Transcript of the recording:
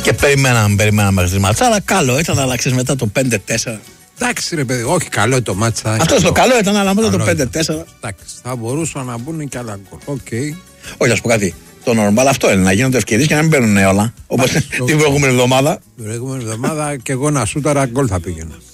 Και περιμέναμε μέχρι τη ματσάρα. Καλό ήταν, αλλά ξέρεις μετά το 5-4. Εντάξει ρε παιδί, όχι καλό το μάτσα. Αυτό το καλό ήταν, αλλά μετά το 5-4. Εντάξει, θα μπορούσαν να μπουν και άλλα γκολ. Okay. Όχι, α πω κάτι. Το normal αυτό είναι, να γίνονται ευκαιρίες και να μην μπαίνουν όλα. Όπως την προηγούμενη εβδομάδα. Την προηγούμενη εβδομάδα και εγώ να σούταρα γκολ θα πήγαινα.